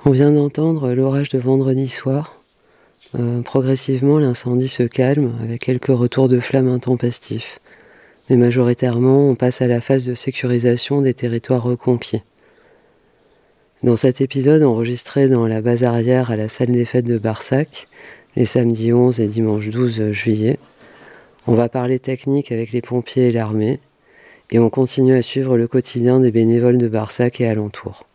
On vient d'entendre l'orage de vendredi soir. Progressivement, l'incendie se calme avec quelques retours de flammes intempestifs. Mais majoritairement, on passe à la phase de sécurisation des territoires reconquis. Dans cet épisode enregistré dans la base arrière à la salle des fêtes de Barsac, les samedis 11 et dimanche 12 juillet, on va parler technique avec les pompiers et l'armée, et on continue à suivre le quotidien des bénévoles de Barsac et alentours.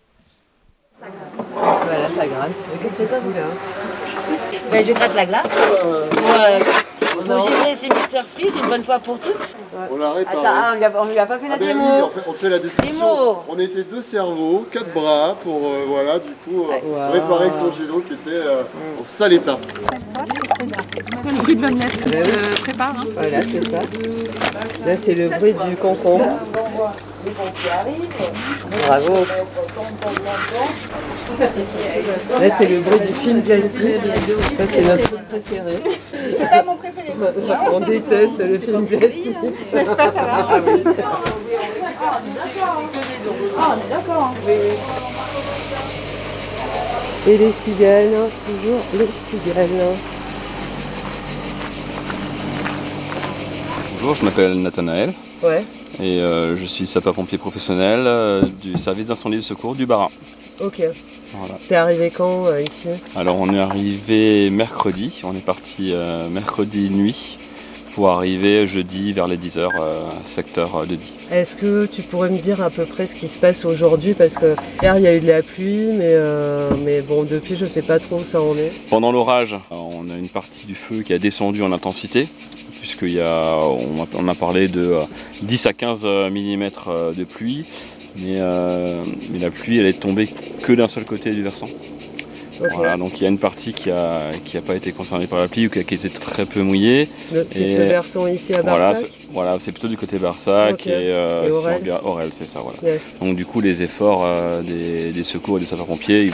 Voilà, ça gratte. Qu'est-ce que c'est vous là? Je gratte la glace. Pour givrer ces Mister Freeze une bonne fois pour toutes. On l'a réparé. Attends, on lui a pas fait la démo. Oui, on fait la description. Démo. On était 2 cerveaux, 4 bras pour réparer le congélo qui était en sale état. Le bruit de l'omelette se prépare. Hein. Voilà, c'est ça. Là, c'est le bruit du concombre. Bravo. Là, c'est le bruit du film plastique. Ça, c'est notre truc préféré. C'est pas mon préféré. On déteste le film plastique. N'est-ce pas, ça va? Ah oui. Ah, on est d'accord. Oui. Et les cigales, toujours les cigales. Bonjour, je m'appelle Nathanaël Ouais. et je suis sapeur-pompier professionnel du service d'incendie et de secours du Bas-Rhin. Ok. Voilà. T'es arrivé quand ici? Alors on est arrivé mercredi, on est parti mercredi nuit pour arriver jeudi vers les 10h, secteur de Die. Est-ce que tu pourrais me dire à peu près ce qui se passe aujourd'hui? Parce que hier il y a eu de la pluie, mais bon, depuis je sais pas trop où ça en est. Pendant l'orage, on a une partie du feu qui a descendu en intensité, puisqu'on a parlé de 10 à 15 mm de pluie, mais la pluie elle est tombée que d'un seul côté du versant. Okay. Voilà, donc il y a une partie qui a pas été concernée par la pluie ou qui a été très peu mouillée. C'est ce versant ici à Barsac? Voilà, c'est plutôt du côté Barsac. Okay. Et Aurel. Aurel, c'est ça, voilà. Yes. Donc du coup les efforts des secours et des sapeurs-pompiers, ils